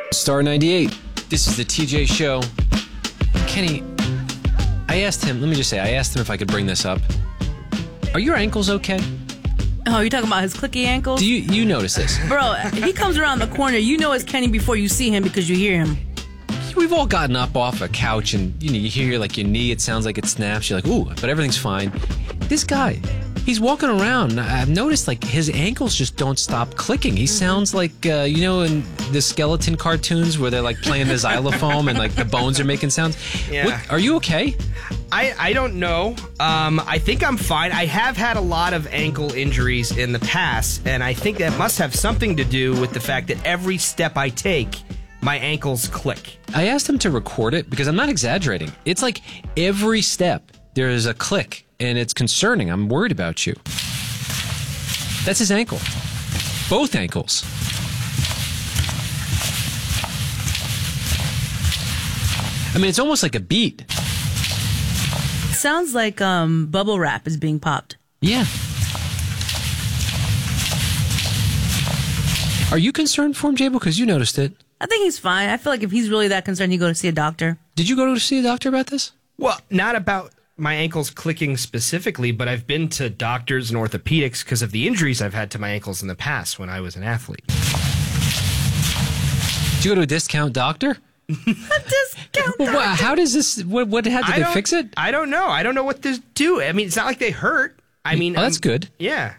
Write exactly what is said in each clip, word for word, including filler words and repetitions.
Star ninety-eight. This is the T J Show. Kenny, I asked him, let me just say, I asked him if I could bring this up. Are your ankles okay? Oh, you're talking about his clicky ankles? Do you you notice this? Bro, he comes around the corner. You know it's Kenny before you see him because you hear him. We've all gotten up off a couch and you know you hear like your knee, it sounds like it snaps. You're like, ooh, but everything's fine. This guy, he's walking around. I've noticed like his ankles just don't stop clicking. He sounds like, uh, you know, in the skeleton cartoons where they're like playing the xylophone and like the bones are making sounds. Yeah. What, are you okay? I, I don't know. Um, I think I'm fine. I have had a lot of ankle injuries in the past, and I think that must have something to do with the fact that every step I take, my ankles click. I asked him to record it because I'm not exaggerating. It's like every step there is a click, and it's concerning. I'm worried about you. That's his ankle. Both ankles. I mean, it's almost like a beat. Sounds like um, bubble wrap is being popped. Yeah. Are you concerned for him, Jabo? Because you noticed it. I think he's fine. I feel like if he's really that concerned, he'd go to see a doctor. Did you go to see a doctor about this? Well, not about my ankles clicking specifically, but I've been to doctors and orthopedics because of the injuries I've had to my ankles in the past when I was an athlete. Did you go to a discount doctor? A discount Well, what, how does this, what, what how did I they don't- fix it? I don't know. I don't know what to do. I mean, it's not like they hurt. I mean, Oh, that's I'm- good. Yeah.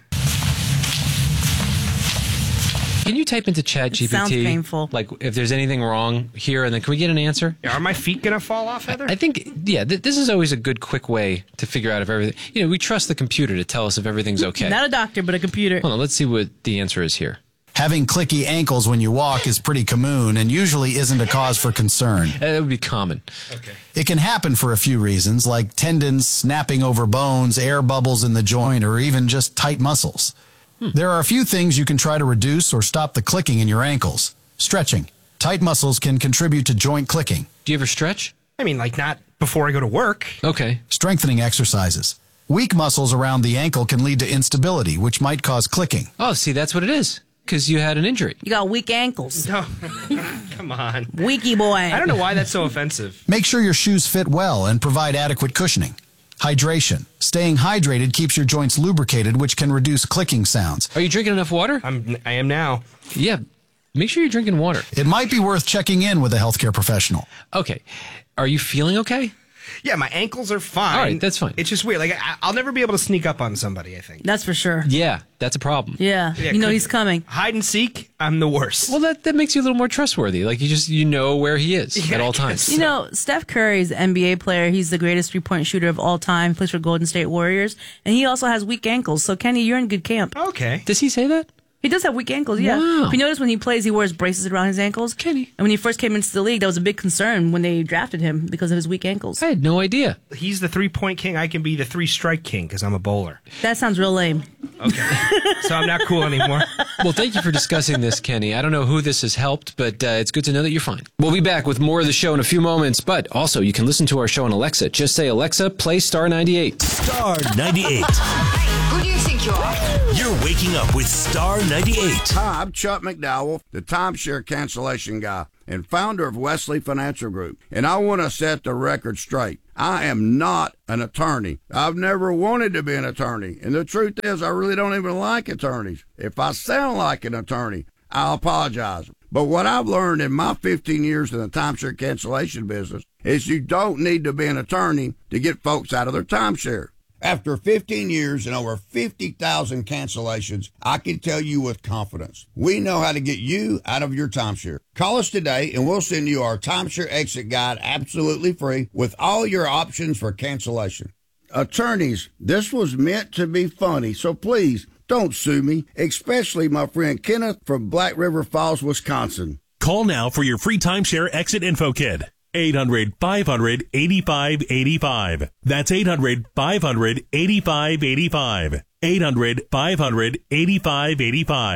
Can you type into Chat G P T? sounds painful. Like, if there's anything wrong here, and then can we get an answer? Are my feet going to fall off, Heather? I think, yeah, th- this is always a good, quick way to figure out if everything, you know, we trust the computer to tell us if everything's okay. Not a doctor, but a computer. Hold on, let's see what the answer is here. Having clicky ankles when you walk is pretty common and usually isn't a cause for concern. Uh, That would be common. Okay. It can happen for a few reasons, like tendons snapping over bones, air bubbles in the joint, or even just tight muscles. Hmm. There are a few things you can try to reduce or stop the clicking in your ankles. Stretching. Tight muscles can contribute to joint clicking. Do you ever stretch? I mean, like not before I go to work. Okay. Strengthening exercises. Weak muscles around the ankle can lead to instability, which might cause clicking. Oh, see, that's what it is. Because you had an injury. You got weak ankles. No. Come on. Weaky boy. I don't know why that's so offensive. Make sure your shoes fit well and provide adequate cushioning. Hydration. Staying hydrated keeps your joints lubricated, which can reduce clicking sounds. Are you drinking enough water? I'm, I am now. Yeah. Make sure you're drinking water. It might be worth checking in with a healthcare professional. Okay. Are you feeling okay? Yeah, my ankles are fine. All right, that's fine. It's just weird. Like I, I'll never be able to sneak up on somebody, I think. That's for sure. Yeah, that's a problem. Yeah. Yeah, you know could- he's coming. Hide and seek, I'm the worst. Well, that, that makes you a little more trustworthy. Like, you just, you know where he is Yeah, at all I times. guess. You know, Steph Curry is an N B A player. He's the greatest three-point shooter of all time. Plays for Golden State Warriors. And he also has weak ankles. So, Kenny, you're in good camp. Okay. Does he say that? He does have weak ankles, yeah. Wow. If you notice when he plays, he wears braces around his ankles. Kenny. And when he first came into the league, that was a big concern when they drafted him because of his weak ankles. I had no idea. He's the three-point king. I can be the three-strike king because I'm a bowler. That sounds real lame. Okay. So I'm not cool anymore. Well, thank you for discussing this, Kenny. I don't know who this has helped, but uh, it's good to know that you're fine. We'll be back with more of the show in a few moments, but also you can listen to our show on Alexa. Just say, Alexa, play Star ninety-eight. Star ninety-eight. Who do you think you are? You're waking up with Star ninety-eight. Hi, I'm Chuck McDowell, the timeshare cancellation guy and founder of Wesley Financial Group. And I want to set the record straight. I am not an attorney. I've never wanted to be an attorney. And the truth is, I really don't even like attorneys. If I sound like an attorney, I'll apologize. But what I've learned in my fifteen years in the timeshare cancellation business is you don't need to be an attorney to get folks out of their timeshare. After fifteen years and over fifty thousand cancellations, I can tell you with confidence, we know how to get you out of your timeshare. Call us today and we'll send you our timeshare exit guide absolutely free with all your options for cancellation. Attorneys, this was meant to be funny, so please don't sue me, especially my friend Kenneth from Black River Falls, Wisconsin. Call now for your free timeshare exit info kit. eight hundred, five hundred, eighty-five eighty-five. That's eight hundred, five hundred, eighty-five eighty-five. eight hundred, five hundred, eighty-five eighty-five.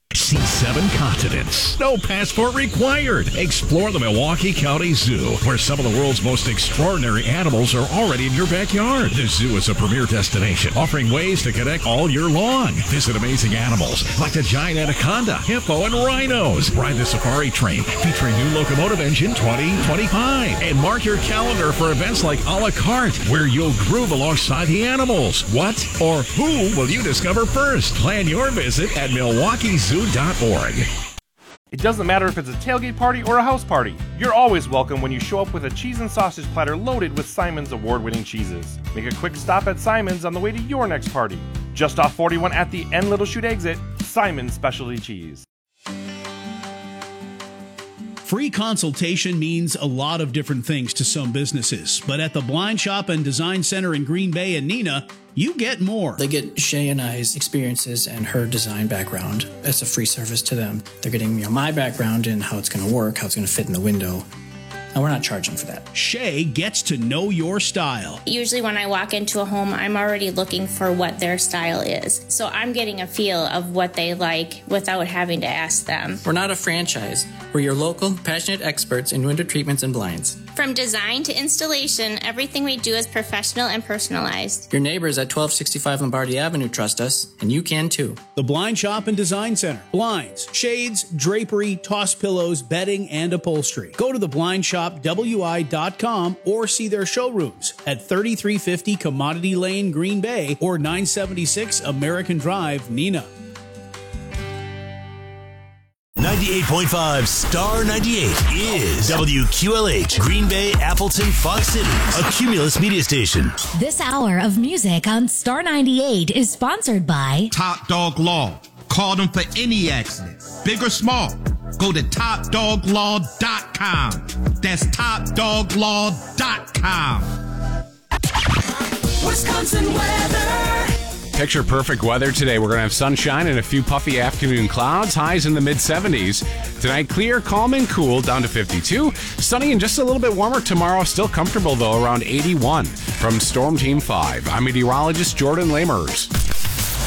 See seven continents. No passport required. Explore the Milwaukee County Zoo, where some of the world's most extraordinary animals are already in your backyard. The zoo is a premier destination, offering ways to connect all year long. Visit amazing animals like the giant anaconda, hippo, and rhinos. Ride the safari train featuring new locomotive engine twenty twenty-five. And mark your calendar for events like a la carte, where you'll groove alongside the animals. What or who will you discover first? Plan your visit at milwaukee zoo dot org. It doesn't matter if it's a tailgate party or a house party. You're always welcome when you show up with a cheese and sausage platter loaded with Simon's award-winning cheeses. Make a quick stop at Simon's on the way to your next party. Just off forty-one at the N Little Chute exit, Simon's Specialty Cheese. Free consultation means a lot of different things to some businesses, but at the Blind Shop and Design Center in Green Bay and Neenah, you get more. They get Shay and I's experiences and her design background. It's a free service to them. They're getting, you know, my background and how it's going to work, how it's going to fit in the window. And we're not charging for that. Shay gets to know your style. Usually when I walk into a home, I'm already looking for what their style is. So I'm getting a feel of what they like without having to ask them. We're not a franchise. We're your local, passionate experts in window treatments and blinds. From design to installation, everything we do is professional and personalized. Your neighbors at twelve sixty-five Lombardi Avenue trust us, and you can too. The Blind Shop and Design Center. Blinds, shades, drapery, toss pillows, bedding, and upholstery. Go to the blind shop w i dot com or see their showrooms at thirty-three fifty Commodity Lane, Green Bay, or nine seventy-six American Drive, Neenah. ninety-eight point five Star ninety-eight is W Q L H, Green Bay, Appleton, Fox City, a Cumulus media station. This hour of music on Star ninety-eight is sponsored by Top Dog Law. Call them for any accident, big or small. Go to top dog law dot com. That's top dog law dot com. Wisconsin weather. Picture perfect weather today. We're going to have sunshine and a few puffy afternoon clouds. Highs in the mid seventies. Tonight, clear, calm, and cool, down to fifty-two. Sunny and just a little bit warmer tomorrow. Still comfortable, though, around eighty-one. From Storm Team five, I'm meteorologist Jordan Lamers.